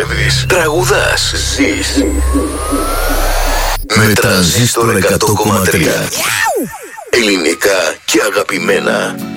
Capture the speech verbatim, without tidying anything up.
Πιστεύεις, τραγουδάς, ζεις. Με Τρανζίστορ εκατό κόμμα τρία. Ελληνικά και αγαπημένα.